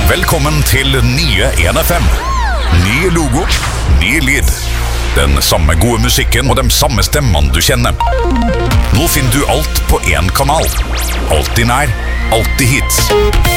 Velkommen til nye 1FM. Ny logo, ny lyd. Den samme gode musikken og de samme stemmene du kjenner. Nå finner du alt på en kanal. Alltid nær, alltid hits.